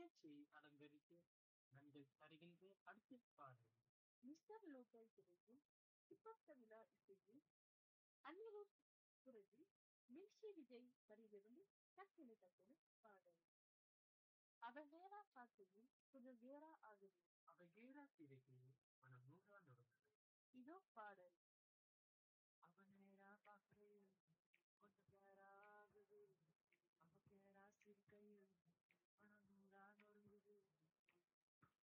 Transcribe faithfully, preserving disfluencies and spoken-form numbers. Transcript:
நிகழ்ச்சியை அலங்கரித்து நன்றி தருகின்ற அடுத்த பாடல் மிஸ்டர் லோக்கல் திரையில் சிப்பந்த விழா இசையில் அன்னிரூப் குரலில் மில்கி விஜய் வரியிலிருந்து டக்குனு டக்குனு பாடல் அவ நேரா காத்தையில் கொஞ்சம் வேறா ஆகுது அவ நேரா திரையில் மனம் நூறா நடந்தது இதோ பாடல்